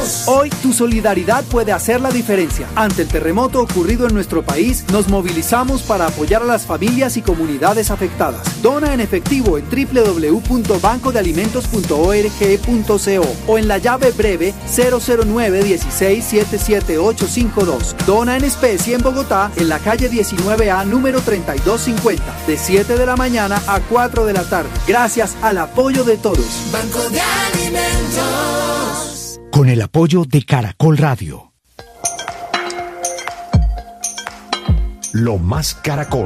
Hoy tu solidaridad puede hacer la diferencia. Ante el terremoto ocurrido en nuestro país, nos movilizamos para apoyar a las familias y comunidades afectadas. Dona en efectivo en www.bancodealimentos.org.co o en la llave breve 009-16-77852. Dona en especie en Bogotá, en la calle 19A, número 3250, de 7 de la mañana a 4 de la tarde. Gracias al apoyo de todos. Banco de Alimentos. Con el apoyo de Caracol Radio. Lo más Caracol.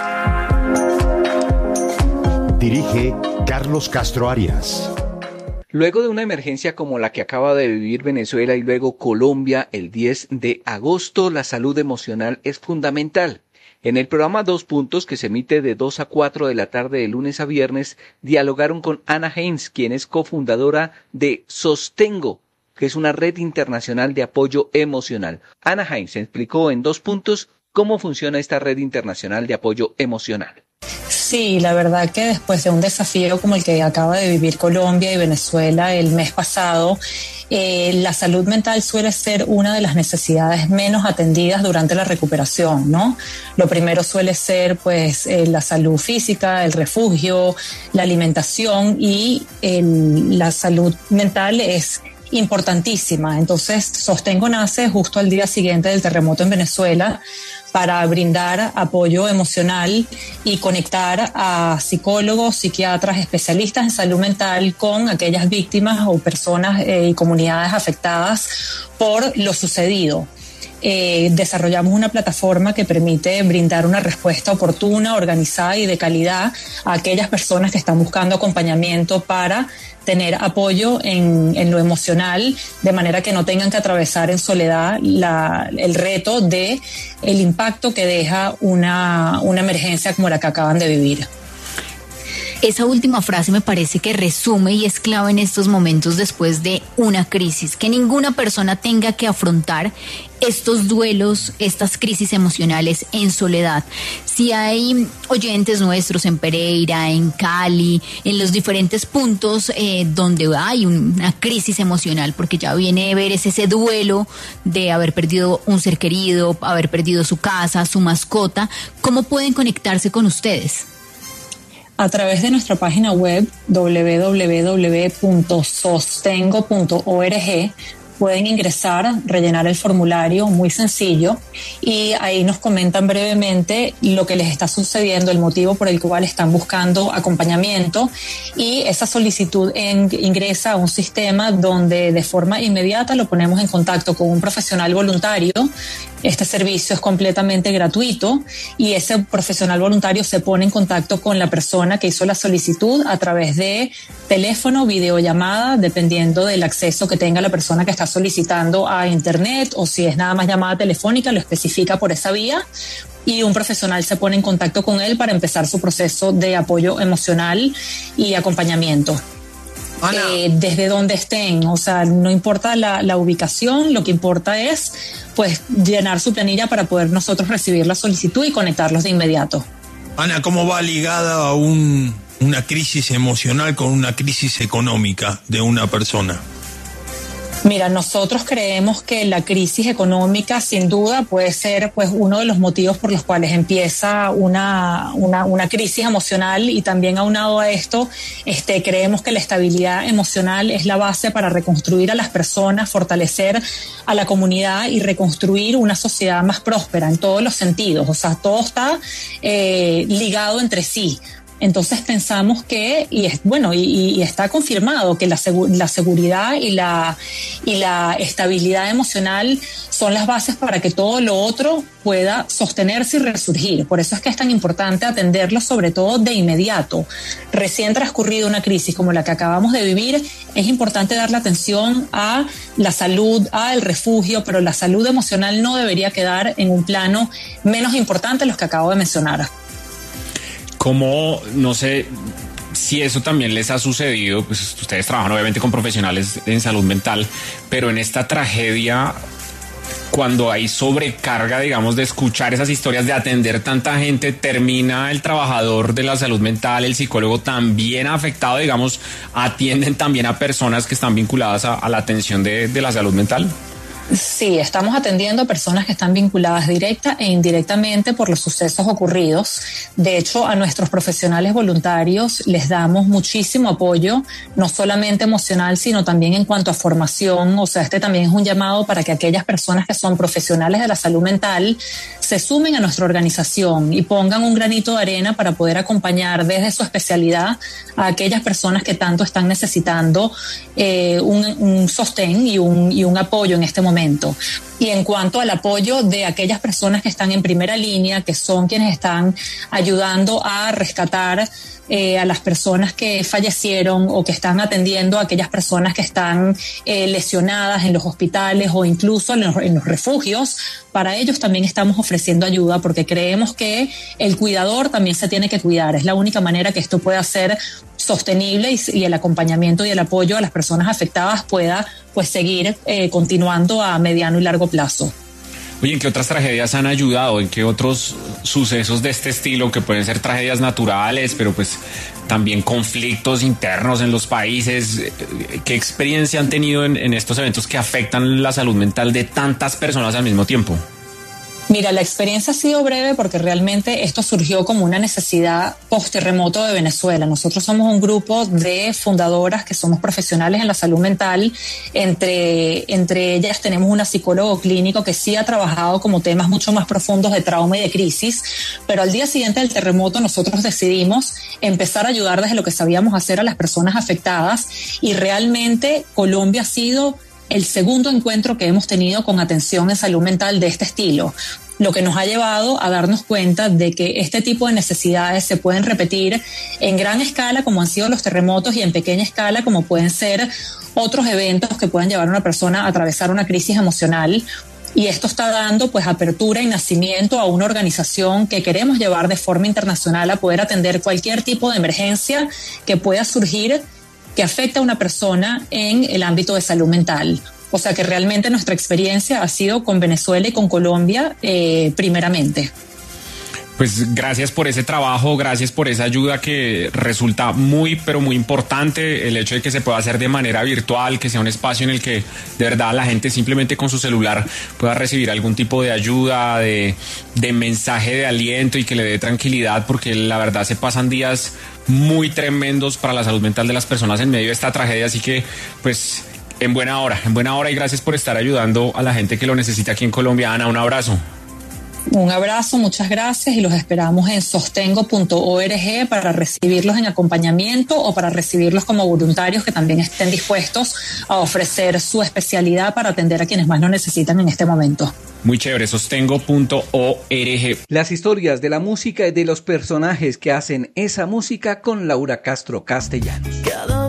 Dirige Carlos Castro Arias. Luego de una emergencia como la que acaba de vivir Venezuela y luego Colombia el 10 de agosto, la salud emocional es fundamental. En el programa 2 Puntos, que se emite de 2 a 4 de la tarde de lunes a viernes, dialogaron con Ana Haynes, quien es cofundadora de Sostengo, que es una red internacional de apoyo emocional. Ana Haynes explicó en 2 Puntos cómo funciona esta red internacional de apoyo emocional. Sí, la verdad que después de un desafío como el que acaba de vivir Colombia y Venezuela el mes pasado, la salud mental suele ser una de las necesidades menos atendidas durante la recuperación, ¿no? Lo primero suele ser, pues, la salud física, el refugio, la alimentación y la salud mental es importantísima. Entonces, Sostengo nace justo al día siguiente del terremoto en Venezuela para brindar apoyo emocional y conectar a psicólogos, psiquiatras, especialistas en salud mental con aquellas víctimas o personas y comunidades afectadas por lo sucedido. Desarrollamos una plataforma que permite brindar una respuesta oportuna, organizada y de calidad a aquellas personas que están buscando acompañamiento para tener apoyo en lo emocional, de manera que no tengan que atravesar en soledad el reto de el impacto que deja una emergencia como la que acaban de vivir. Esa última frase me parece que resume y es clave en estos momentos después de una crisis, que ninguna persona tenga que afrontar estos duelos, estas crisis emocionales en soledad. Si hay oyentes nuestros en Pereira, en Cali, en los diferentes puntos donde hay una crisis emocional, porque ya viene a ver ese duelo de haber perdido un ser querido, haber perdido su casa, su mascota, ¿cómo pueden conectarse con ustedes? A través de nuestra página web www.sostengo.org pueden ingresar, rellenar el formulario, muy sencillo, y ahí nos comentan brevemente lo que les está sucediendo, el motivo por el cual están buscando acompañamiento, y esa solicitud ingresa a un sistema donde de forma inmediata lo ponemos en contacto con un profesional voluntario. Este servicio es completamente gratuito y ese profesional voluntario se pone en contacto con la persona que hizo la solicitud a través de teléfono, videollamada, dependiendo del acceso que tenga la persona que está solicitando a internet, o si es nada más llamada telefónica, lo especifica por esa vía, y un profesional se pone en contacto con él para empezar su proceso de apoyo emocional y acompañamiento. Desde donde estén, o sea, no importa la ubicación, lo que importa es pues llenar su planilla para poder nosotros recibir la solicitud y conectarlos de inmediato. Ana, ¿cómo va ligada a una crisis emocional con una crisis económica de una persona? Mira, nosotros creemos que la crisis económica sin duda puede ser pues uno de los motivos por los cuales empieza una crisis emocional, y también aunado a esto creemos que la estabilidad emocional es la base para reconstruir a las personas, fortalecer a la comunidad y reconstruir una sociedad más próspera en todos los sentidos. O sea, todo está ligado entre sí. Entonces pensamos que, y está confirmado que la seguridad y la estabilidad emocional son las bases para que todo lo otro pueda sostenerse y resurgir. Por eso es que es tan importante atenderlo, sobre todo de inmediato. Recién transcurrido una crisis como la que acabamos de vivir, es importante darle atención a la salud, al refugio, pero la salud emocional no debería quedar en un plano menos importante de los que acabo de mencionar. ¿Cómo, no sé si eso también les ha sucedido? Pues ustedes trabajan obviamente con profesionales en salud mental, pero en esta tragedia, cuando hay sobrecarga, digamos, de escuchar esas historias, de atender tanta gente, termina el trabajador de la salud mental, el psicólogo también afectado, digamos, atienden también a personas que están vinculadas a la atención de la salud mental? Sí, estamos atendiendo a personas que están vinculadas directa e indirectamente por los sucesos ocurridos. De hecho, a nuestros profesionales voluntarios les damos muchísimo apoyo, no solamente emocional, sino también en cuanto a formación. O sea, este también es un llamado para que aquellas personas que son profesionales de la salud mental se sumen a nuestra organización y pongan un granito de arena para poder acompañar desde su especialidad a aquellas personas que tanto están necesitando un sostén y un apoyo en este momento. Y en cuanto al apoyo de aquellas personas que están en primera línea, que son quienes están ayudando a rescatar a las personas que fallecieron o que están atendiendo a aquellas personas que están lesionadas en los hospitales o incluso en los refugios, para ellos también estamos ofreciendo ayuda, porque creemos que el cuidador también se tiene que cuidar. Es la única manera que esto pueda ser sostenible y el acompañamiento y el apoyo a las personas afectadas pueda pues seguir continuando a mediano y largo plazo. Oye, ¿en qué otras tragedias han ayudado? ¿En qué otros sucesos de este estilo, que pueden ser tragedias naturales, pero pues también conflictos internos en los países? ¿Qué experiencia han tenido en estos eventos que afectan la salud mental de tantas personas al mismo tiempo? Mira, la experiencia ha sido breve porque realmente esto surgió como una necesidad post-terremoto de Venezuela. Nosotros somos un grupo de fundadoras que somos profesionales en la salud mental. Entre ellas tenemos una psicólogo clínico que sí ha trabajado como temas mucho más profundos de trauma y de crisis, pero al día siguiente del terremoto nosotros decidimos empezar a ayudar desde lo que sabíamos hacer a las personas afectadas, y realmente Colombia ha sido el segundo encuentro que hemos tenido con atención en salud mental de este estilo, lo que nos ha llevado a darnos cuenta de que este tipo de necesidades se pueden repetir en gran escala, como han sido los terremotos, y en pequeña escala, como pueden ser otros eventos que puedan llevar a una persona a atravesar una crisis emocional. Y esto está dando pues apertura y nacimiento a una organización que queremos llevar de forma internacional a poder atender cualquier tipo de emergencia que pueda surgir que afecta a una persona en el ámbito de salud mental. O sea que realmente nuestra experiencia ha sido con Venezuela y con Colombia primeramente. Pues gracias por ese trabajo, gracias por esa ayuda que resulta muy, pero muy importante. El hecho de que se pueda hacer de manera virtual, que sea un espacio en el que de verdad la gente simplemente con su celular pueda recibir algún tipo de ayuda, de mensaje de aliento y que le dé tranquilidad, porque la verdad se pasan días muy tremendos para la salud mental de las personas en medio de esta tragedia. Así que pues en buena hora y gracias por estar ayudando a la gente que lo necesita aquí en Colombia. Ana, un abrazo. Un abrazo, muchas gracias, y los esperamos en sostengo.org para recibirlos en acompañamiento o para recibirlos como voluntarios que también estén dispuestos a ofrecer su especialidad para atender a quienes más lo necesitan en este momento. Muy chévere, sostengo.org. Las historias de la música y de los personajes que hacen esa música con Laura Castro Castellanos.